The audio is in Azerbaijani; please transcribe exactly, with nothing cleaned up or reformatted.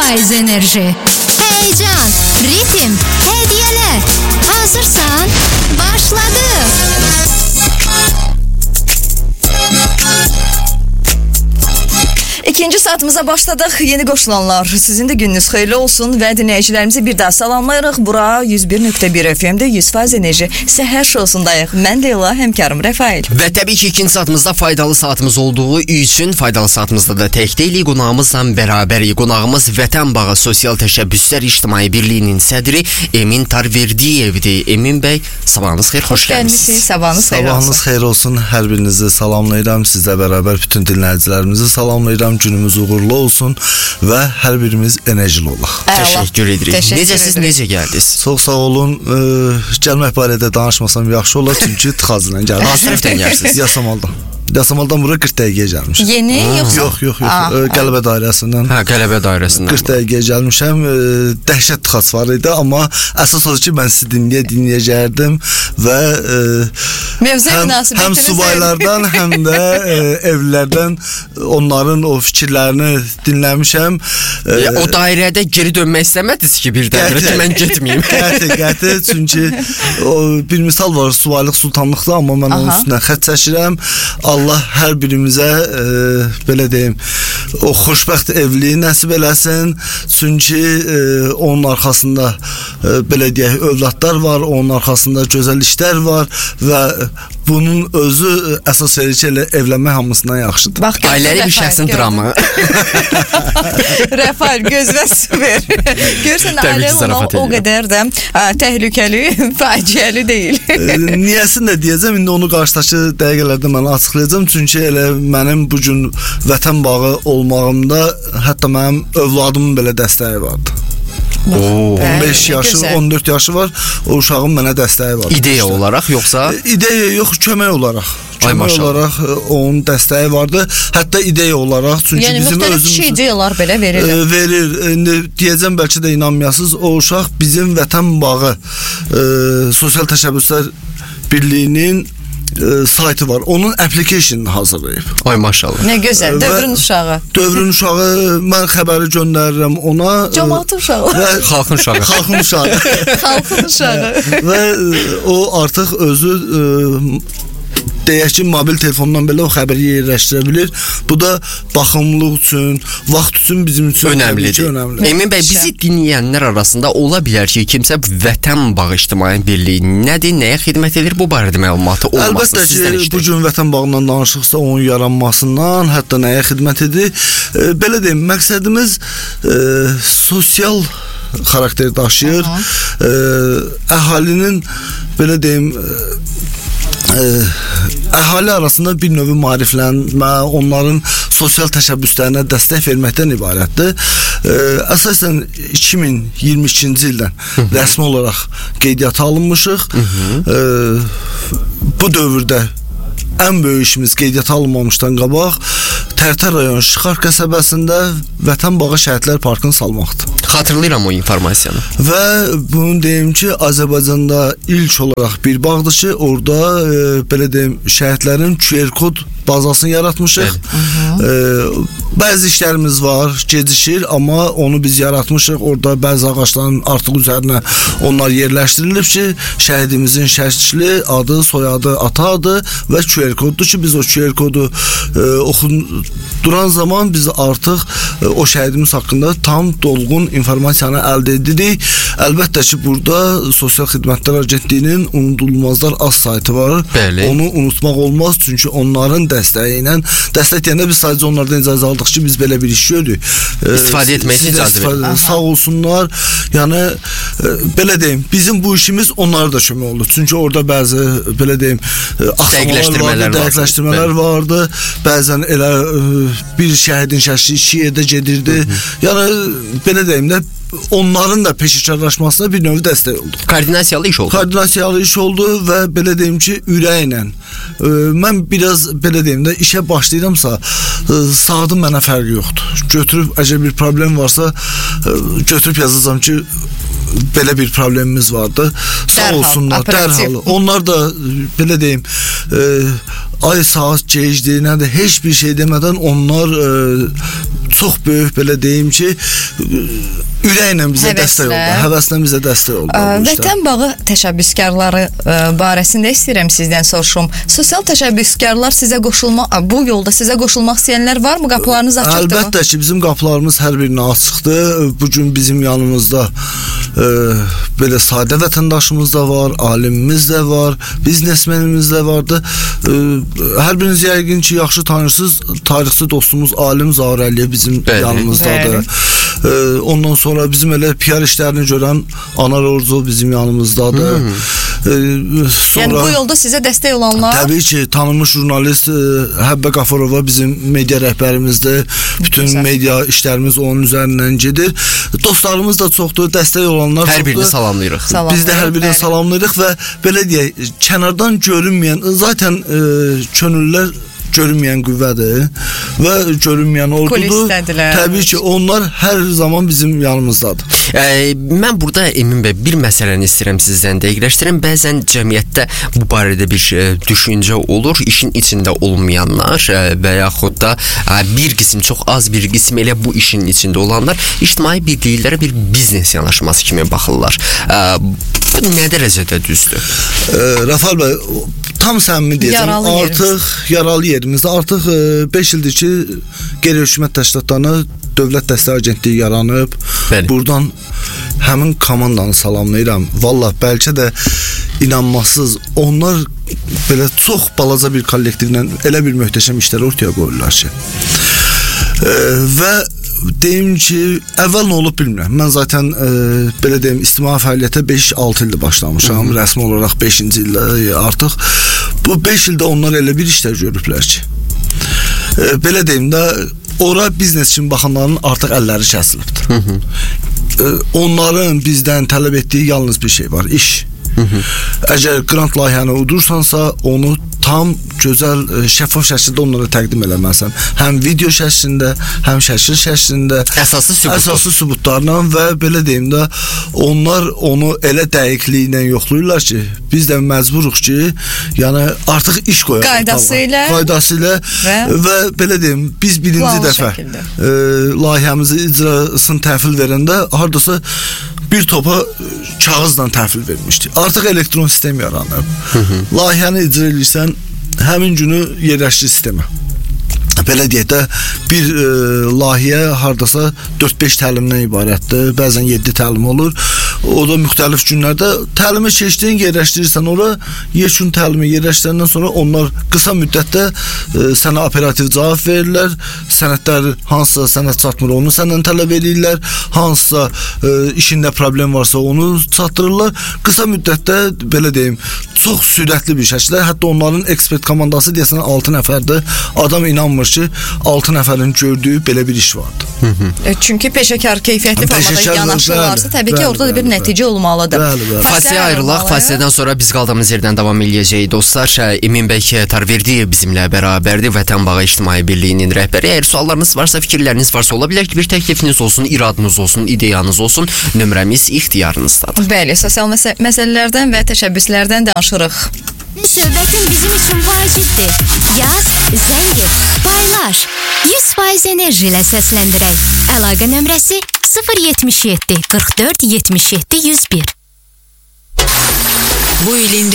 faiz enerji. Heyecan, ritim, hediyeler. Hazırsan başladı. İkinci saatimize başladık. Yeni qoşulanlar, sizin de gününüz xeyirli olsun və dinləyicilərimizi bir daha salamlayırıq. Bura yüz bir nöqtə bir F M'də yüz faiz enerji səhər şousundayıq. Mən Leyla, həmkarım Rəfail. Və təbii ki, ikinci saatımızda faydalı saatımız olduğu üçün faydalı saatımızda da tək deyilik, qonağımızla bərabərik. Qonağımız Vətən Bağı Sosial Təşəbbüslər İctimai Birliyinin sədri Emin Tarverdiyevdir. Emin bəy, sabahınız xeyir, xoş gəlmişsiniz. Sabahınız xeyir olsun. Sabahınız xeyir olsun. Hər birinizi salamlayıram. Sizlə bərabər bütün dinləyicilərimizi salamlayıram. Günümüz uğurlu olsun və hər birimiz enerjili olaq. Təşəkkür edirik. Necəsiz, necə gəldiniz? Çox sağ olun. E, gəlmək barədə danışmasam yaxşı olar, çünki tıxazla gəldim. Hansı tərəfdən gəlirsiniz? Yasamaldan. Yasamaldan bura qırx dəqiqəyə gəlmişəm. Yeni yoxsa? Yox, yox, yox. E, Qələbə dairəsindən. Hə, Qələbə dairəsindən. qırx dəqiqəyə gəlmişəm. E, dəhşət tıxac var idi, amma əsas odur ki, mən sizi dinləyə dinləyə gəldim və e, Mövzu həm, həm subaylardan, həm də e, evlilərdən onların o fikirlərini dinləmişəm. E, Ya, o dairədə geri dönmək istəmədiniz ki, birdən ki, mən getməyim. Qəti, qəti, çünki o, bir misal var, subaylıq sultanlıqda, amma mən onun üstündən xət çəkirəm. Allah hər birimizə e, belə deyim, o xoşbəxt evliliyi nəsib eləsin. Çünki e, onun arxasında e, belə deyək, övladlar var, onun arxasında gözəl işlər var və bunun özü əsas verir ki, elə evlənmək hamısından yaxşıdır. Bax, Ailəli bir şəxsin dramı. Rəfail, gözünə su ver. Görsən, ailə olmaq o qədər də ə, təhlükəli, faciəli deyil. e, Niyəsini də deyəcəm, indi onu qarşıdakı dəqiqələrdə mən açıqlayacağım. Çünki elə mənim bugün Vətən Bağı olmağımda hətta mənim övladımın belə dəstəyi vardı. Oo. on beş yaşı, on dörd yaşı var. O uşağın mənə dəstəyi var. İdeya olaraq yoxsa? E, İdeya yox, kömək olaraq. Ay, Kömək maşallah. olaraq e, onun dəstəyi vardı. Hətta ideya olaraq. Çünki Yəni bizim müxtəlif özümüz şey ideyalar belə e, verirlər. verir. İndi deyəcəm, bəlkə də inanmayasınız. O uşaq bizim Vətən Bağı e, Sosial Təşəbbüslər Birliyinin e, saytı var. Onun application'ını hazırlayıb. Ay maşallah. Nə gözəl, Və dövrün uşağı. Dövrün uşağı, mən xəbəri göndərirəm ona. Cəmaatın uşağı. Və Xalqın uşağı. xalqın uşağı. Xalqın uşağı. Və e, o artıq özü e, deyək ki, mobil telefondan belə o xəbəri yerləşdirə bilir. Bu da baxımlılıq üçün, vaxt üçün bizim üçün Önəmlidir. önəmli. Emin bəy, bizi dinləyənlər arasında ola bilər ki, kimsə Vətən Bağı İctimai Birliyi nədir, nəyə xidmət edir, bu barədə məlumatı olmasın. Əlbəttə ki, bu gün Vətən Bağından danışıqsa onun yaranmasından, hətta nəyə xidmət edir. E, belə deyim, məqsədimiz e, sosial xarakter daşıyır. E, əhalinin belə deyim e, Ə, əhali arasında bir növ maariflənmə, onların sosial təşəbbüslərinə dəstək verməkdən ibarətdir. Ə, əsasən iki min iyirmi ikinci ildən rəsmi olaraq qeydiyyata alınmışıq. Ə, bu dövrdə ən böyük işimiz qeydiyyata alınmamışdan qabaq Tərtər rayon Şıxarx qəsəbəsində Vətən Bağı Şəhidlər Parkını salmaqdır. Xatırlayıram o informasiyanı. Və bunu deyim ki, Azərbaycanda ilk olaraq bir bağdır ki, orada e, belə deyim, şəhidlərin Q R kod bazasını yaratmışıq. E, bəzi işlərimiz var, gecişir, amma onu biz yaratmışıq. Orada bəzi ağacların artıq üzərinə onlar yerləşdirilib ki, şəhidimizin şəkli, adı, soyadı, ata adı və Q R koddur ki, biz o Q R kodu e, oxuduran zaman biz artıq e, o şəhidimiz haqqında tam dolğun informasiyanı əldə edirik. Əlbəttə ki, burada Sosial Xidmətlər Agentliyinin unudulmazlar az saytı var. Bəli. Onu unutmaq olmaz, çünki onların dəstəyi ilə, dəstək deyəndə biz sadəcə onlardan icazə aldıq ki, biz belə bir iş gördük. İstifadə etmək üçün icazə verin. Sağ olsunlar. Yəni e, belə deyim, bizim bu işimiz onlara da kömək oldu. Çünki orada bəzi belə deyim, dəqiqləşdirmələr vardı, dəqiqləşdirmələr vardı. Bəzən elə e, bir şəhidin şəkli iki yerdə gedirdi. Hı -hı. Yəni belə deyim də, onların da peşəkarlaşmasına bir növ dəstək oldu. Koordinasiyalı iş oldu. Koordinasiyalı iş oldu və belə deyim ki, ürəklə. E, mən biraz belə deyim də, işə başlayıramsa, e, saatın mənə fərqi yoxdur. Götürüb, əgər bir problem varsa, e, götürüb yazacağam ki, belə bir problemimiz vardı. Sağ Dərhal, olsunlar, operativ. dərhal. Onlar da belə deyim, e, ay saat gecdiyinə də heç bir şey demədən onlar e, çox böyük belə deyim ki, ürəklə bizə Həvəslə. dəstək oldu. Həvəslə bizə dəstək oldu. Ə, bu işdə. Vətən bağı təşəbbüskarları ə, barəsində istəyirəm sizdən soruşum. Sosial təşəbbüskarlar sizə qoşulma, ə, bu yolda sizə qoşulmaq istəyənlər varmı? Qapılarınız açıqdır? Əlbəttə ki, bizim qapılarımız hər birinə açıqdır. Bu gün bizim yanımızda e, belə sadə vətəndaşımız da var, alimimiz də var, biznesmenimiz də vardı. E, hər biriniz yəqin ki, yaxşı tanırsınız. Tarixçi dostumuz Alim Zaur Əliyev bizim Bəli. yanımızdadır. E, ondan sonra bizim elə P R işlərini görən Anar Orzu bizim yanımızdadır. Hmm. E, sonra Yəni bu yolda sizə dəstək olanlar? Təbii ki, tanınmış jurnalist e, Həbbə Qafurova bizim media rəhbərimizdir. Bütün Güzel. media işlərimiz onun üzərindən gedir. Dostlarımız da çoxdur, dəstək olanlar Hər çoxdur. birini salamlayırıq. Salam. Biz də hər birini Bəli. salamlayırıq və belə deyək, kənardan görünməyən, zaten e, könüllülər görünməyən qüvvədir və görünməyən ordudur. Kulisdədirlər. Təbii ki, onlar hər zaman bizim yanımızdadır. Ə, mən burada Emin bəy bir məsələni istəyirəm sizdən dəqiqləşdirim. Bəzən cəmiyyətdə bu barədə bir ə, düşüncə olur, işin içində olmayanlar ə, və yaxud da ə, bir qism, çox az bir qism elə bu işin içində olanlar ictimai birliklərə bir biznes yanaşması kimi baxırlar. Ə, bu nə dərəcədə düzdür? E, Rəfal bəy, tam səmimi deyəcəm, Yaralı artıq yaralı yerimizdə artıq beş ildir ki, qeyri-hökumət təşkilatlarına Dövlət Dəstək Agentliyi yaranıb. Bəli. Buradan həmin komandanı salamlayıram. Vallah bəlkə də inanmazsınız, onlar belə çox balaca bir kollektivlə elə bir möhtəşəm işlər ortaya qoyurlar ki. E, və deyim ki, əvvəl nə olub bilmirəm. Mən zaten e, belə deyim, ictimai fəaliyyətə beş altı ildir başlamışam. Rəsmi olaraq beşinci ildə artıq. Bu beş ildə onlar elə bir işlər görüblər ki. E, belə deyim də, ora biznes üçün baxanların artıq əlləri kəsilibdir. Hı -hı. E, onların bizdən tələb etdiyi yalnız bir şey var, iş. Hı -hı. Əgər grant layihəni udursansa, onu tam gözəl, şəffaf şəkildə onlara təqdim eləməlisən. Həm video şəklində, həm şəkil şəklində, Əsaslı sübut. əsaslı sübutlarla və belə deyim də, onlar onu elə dəqiqliklə yoxlayırlar ki, biz də məcburuq ki, yəni artıq iş qoyaq. Qaydası ilə qaydası ilə və, və belə deyim, biz birinci planlı dəfə şəkildə. e, layihəmizi icrasını təhvil verəndə hardasa bir topa kağızla təhvil vermişdik. Artıq elektron sistem yaranıb. Layihəni icra edirsən, həmin günü yerləşdir sistemə. Belə deyək də, bir e, layihə hardasa dörd beş təlimdən ibarətdir. Bəzən yeddi təlim olur. O da müxtəlif günlərdə təlimi keçdin, yerləşdirirsən ora, yekun təlimi yerləşdirəndən sonra onlar qısa müddətdə e, sənə operativ cavab verirlər. Sənədlər hansısa sənəd çatmır, onu səndən tələb edirlər. Hansısa e, işində problem varsa onu çatdırırlar. Qısa müddətdə belə deyim, çox sürətli bir şəkildə, hətta onların ekspert komandası deyəsən altı nəfərdir. Adam inanmır ki, altı nəfərin gördüyü belə bir iş vardır. E, çünki peşəkar keyfiyyətli formada Peşəkar, yanaşırlarsa, bəli, təbii ki, bəli, orada da bir bəli, nəticə olmalıdır. Bəli, bəli. Fasiləyə ayrılaq, fasilədən sonra biz qaldığımız yerdən davam eləyəcəyik. Dostlar, Emin bəy Tarverdiyev bizimlə bərabərdir, Vətən Bağı İctimai Birliyinin rəhbəri. Əgər suallarınız varsa, fikirləriniz varsa, ola bilər ki, bir təklifiniz olsun, iradınız olsun, ideyanız olsun, nömrəmiz ixtiyarınızdadır. Bəli, sosial məsə məsələlərdən və təşəbbüslərdən danışırıq. Söhbətin bizim üçün vacibdir. Yaz, zəng et, paylaş. yüz faiz enerji ilə səsləndirək. Əlaqə nömrəsi sıfır yetmiş yeddi qırx dörd yetmiş yeddi yüz bir. Bu ilin